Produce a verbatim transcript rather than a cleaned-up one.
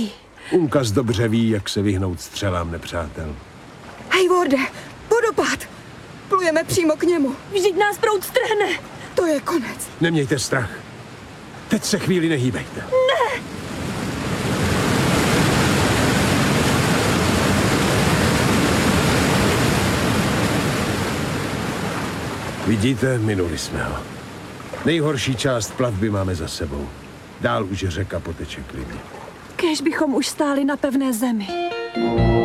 nepustí. Unkas dobře ví, jak se vyhnout střelám nepřátel. Hayworde, vodopád! Plujeme přímo k němu. Vždyť nás proud strhne. To je konec. Nemějte strach. Teď se chvíli nehýbejte. Ne! Vidíte, minuli jsme ho. Nejhorší část plavby máme za sebou. Dál už řeka poteče klidně. Kéž bychom už stáli na pevné zemi.